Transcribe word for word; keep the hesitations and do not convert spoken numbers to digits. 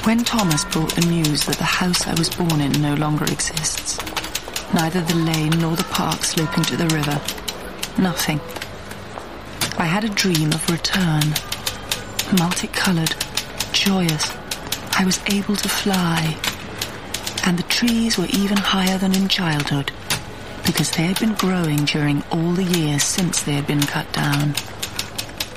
When Thomas brought the news that the house I was born in no longer exists, neither the lane nor the park sloping to the river, nothing, I had a dream of return. Multicolored, joyous, I was able to fly. And the trees were even higher than in childhood, because they had been growing during all the years since they had been cut down.